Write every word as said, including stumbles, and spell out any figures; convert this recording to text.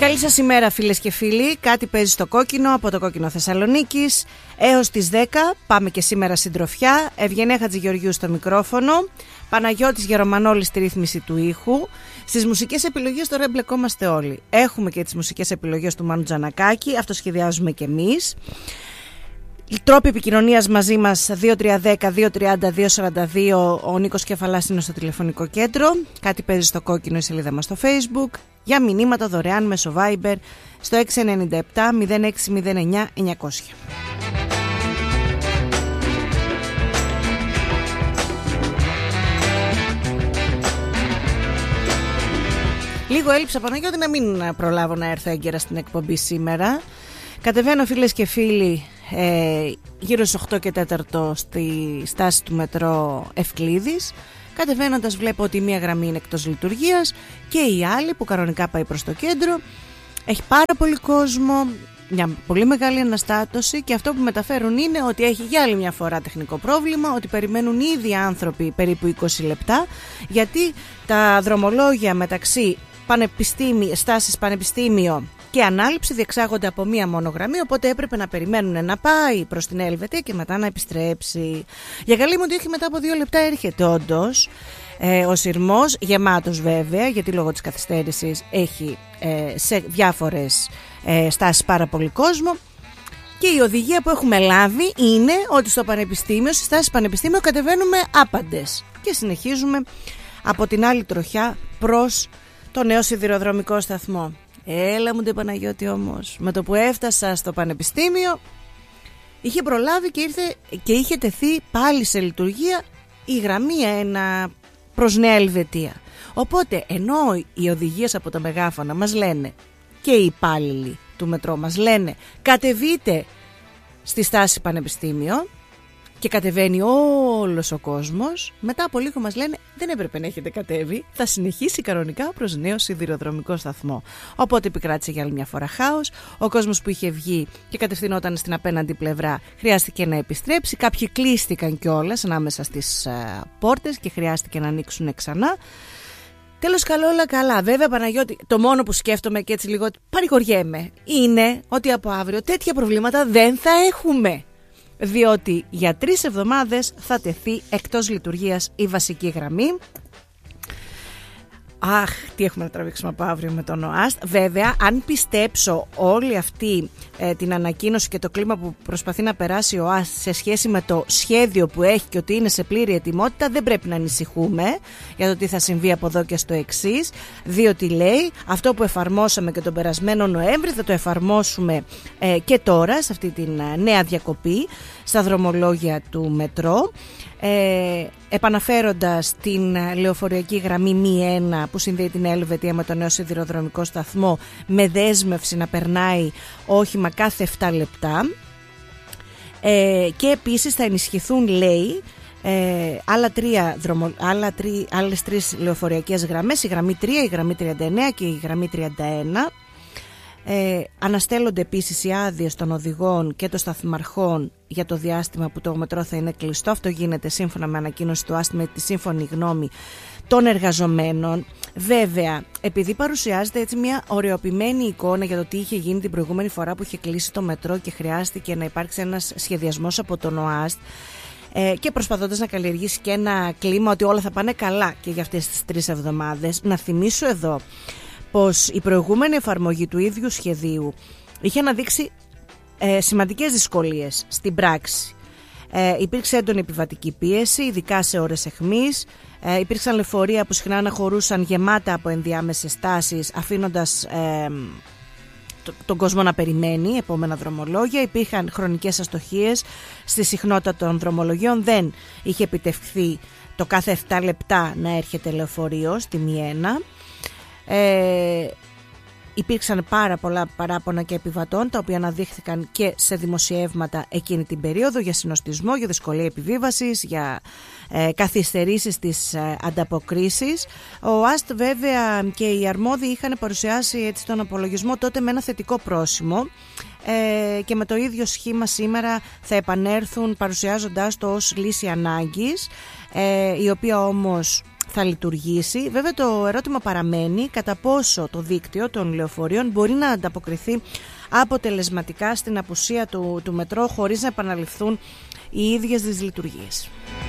Καλή σας ημέρα φίλες και φίλοι, κάτι παίζει στο κόκκινο από το Κόκκινο Θεσσαλονίκης. Έως τις δέκα πάμε και σήμερα συντροφιά. Ευγενία Χατζηγεωργίου στο μικρόφωνο, Παναγιώτης Γερομανόλης στη ρύθμιση του ήχου. Στις μουσικές επιλογές τώρα εμπλεκόμαστε όλοι. Έχουμε και τις μουσικές επιλογές του Μάνου Τζανακάκη, αυτό σχεδιάζουμε και εμείς. Οι τρόποι επικοινωνίας μαζί μας δύο τρία ένα μηδέν δύο τρία μηδέν δύο τέσσερα δύο. Ο Νίκος Κεφαλάς είναι στο τηλεφωνικό κέντρο. Κάτι παίζει στο κόκκινο, η σελίδα μας στο Facebook. Για μηνύματα δωρεάν μέσω Viber στο έξι εννιά επτά μηδέν έξι μηδέν εννιά εννιακόσια. Λίγο έλειψα, Παναγιώτη, να μην προλάβω να έρθω έγκαιρα στην εκπομπή σήμερα. Κατεβαίνω φίλες και φίλοι ε, γύρω στις οκτώ και τέταρτο στη στάση του μετρό Ευκλήδης. Κατεβαίνοντας βλέπω ότι μία γραμμή είναι εκτός λειτουργίας και η άλλη που κανονικά πάει προς το κέντρο έχει πάρα πολύ κόσμο, μια πολύ μεγάλη αναστάτωση, και αυτό που μεταφέρουν είναι ότι έχει για άλλη μια φορά τεχνικό πρόβλημα, ότι περιμένουν ήδη άνθρωποι περίπου είκοσι λεπτά, γιατί τα δρομολόγια μεταξύ πανεπιστήμι, στάσεις πανεπιστήμιο και ανάληψη διεξάγονται από μία μόνο γραμμή, οπότε έπρεπε να περιμένουν να πάει προς την Ελβετία και μετά να επιστρέψει. Για καλή μου τύχη μετά από δύο λεπτά έρχεται όντως ε, ο σειρμός, γεμάτος βέβαια, γιατί λόγω της καθυστέρησης έχει ε, σε διάφορες ε, στάσεις πάρα πολύ κόσμο, και η οδηγία που έχουμε λάβει είναι ότι στο πανεπιστήμιο, στις στάσεις πανεπιστήμιο κατεβαίνουμε άπαντες και συνεχίζουμε από την άλλη τροχιά προς το νέο σιδηροδρομικό σταθμό. Έλα μου, ντε Παναγιώτη, όμως με το που έφτασα στο πανεπιστήμιο είχε προλάβει και, ήρθε, και είχε τεθεί πάλι σε λειτουργία η γραμμή ένα προς Νέα Ελβετία. Οπότε ενώ οι οδηγίες από τα μεγάφωνα μας λένε, και οι υπάλληλοι του μετρό μας λένε, κατεβείτε στη στάση πανεπιστήμιο, και κατεβαίνει όλος ο κόσμος, μετά από λίγο μας λένε δεν έπρεπε να έχετε κατέβει, θα συνεχίσει κανονικά προς νέο σιδηροδρομικό σταθμό. Οπότε επικράτησε για άλλη μια φορά χάος. Ο κόσμος που είχε βγει και κατευθυνόταν στην απέναντι πλευρά χρειάστηκε να επιστρέψει. Κάποιοι κλείστηκαν κιόλας ανάμεσα στις uh, πόρτες και χρειάστηκε να ανοίξουν ξανά. Τέλος, καλό, όλα καλά. Βέβαια, Παναγιώτη, το μόνο που σκέφτομαι και έτσι λίγο παρηγοριέμαι είναι ότι από αύριο τέτοια προβλήματα δεν θα έχουμε. Διότι για τρεις εβδομάδες θα τεθεί εκτός λειτουργίας η βασική γραμμή. Αχ, τι έχουμε να τραβήξουμε από αύριο με τον ΟΑΣΤ. Βέβαια, αν πιστέψω όλη αυτή ε, την ανακοίνωση και το κλίμα που προσπαθεί να περάσει ο ΟΑΣΤ σε σχέση με το σχέδιο που έχει και ότι είναι σε πλήρη ετοιμότητα, δεν πρέπει να ανησυχούμε για το τι θα συμβεί από εδώ και στο εξής. Διότι λέει, αυτό που εφαρμόσαμε και τον περασμένο Νοέμβρη θα το εφαρμόσουμε ε, και τώρα, σε αυτή την ε, νέα διακοπή στα δρομολόγια του μετρό. Ε, επαναφέροντας την λεωφορειακή γραμμή μη ένα που συνδέει την Ελβετία με το νέο σιδηροδρομικό σταθμό, με δέσμευση να περνάει όχημα κάθε επτά λεπτά, ε, και επίσης θα ενισχυθούν, λέει, ε, άλλα τρία δρομο, άλλα τρι, άλλες τρεις λεωφορειακές γραμμές, η γραμμή τρία, η γραμμή τριάντα εννέα και η γραμμή τριάντα ένα. Ε, αναστέλλονται επίσης οι άδειες των οδηγών και των σταθμαρχών για το διάστημα που το μετρό θα είναι κλειστό. Αυτό γίνεται σύμφωνα με ανακοίνωση του ΟΑΣΤ, με τη σύμφωνη γνώμη των εργαζομένων. Βέβαια, επειδή παρουσιάζεται έτσι μια ωρεοποιημένη εικόνα για το τι είχε γίνει την προηγούμενη φορά που είχε κλείσει το μετρό και χρειάστηκε να υπάρξει ένας σχεδιασμός από τον ΟΑΣΤ, ε, και προσπαθώντας να καλλιεργήσει και ένα κλίμα ότι όλα θα πάνε καλά και για αυτές τις τρεις εβδομάδες, να θυμίσω εδώ πως η προηγούμενη εφαρμογή του ίδιου σχεδίου είχε αναδείξει ε, σημαντικές δυσκολίες στην πράξη. Ε, υπήρξε έντονη επιβατική πίεση, ειδικά σε ώρες αιχμής. Ε, υπήρξαν λεωφορεία που συχνά αναχωρούσαν γεμάτα από ενδιάμεσες στάσεις, αφήνοντας ε, το, τον κόσμο να περιμένει επόμενα δρομολόγια. Υπήρχαν χρονικές αστοχίες στη συχνότητα των δρομολογίων. Δεν είχε επιτευχθεί το κάθε επτά λεπτά να έρχεται λεωφορείο στη μη ένα. Ε, υπήρξαν πάρα πολλά παράπονα και επιβατών, τα οποία αναδείχθηκαν και σε δημοσιεύματα εκείνη την περίοδο, για συνοστισμό, για δυσκολία επιβίβασης, για ε, καθυστερήσεις της ε, ανταποκρίσεις. Ο ΟΑΣΤ βέβαια και οι αρμόδιοι είχαν παρουσιάσει έτσι τον απολογισμό τότε με ένα θετικό πρόσημο, ε, και με το ίδιο σχήμα σήμερα θα επανέλθουν παρουσιάζοντάς το ως λύση ανάγκης, ε, η οποία όμως θα λειτουργήσει. Βέβαια το ερώτημα παραμένει κατά πόσο το δίκτυο των λεωφορείων μπορεί να ανταποκριθεί αποτελεσματικά στην απουσία του, του μετρό χωρίς να επαναληφθούν οι ίδιες τις λειτουργίες.